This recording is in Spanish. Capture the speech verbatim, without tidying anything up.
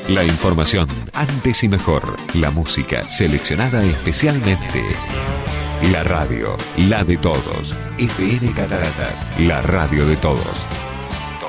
La información antes y mejor. La música seleccionada especialmente. La radio, la de todos. F M Cataratas, la radio de todos.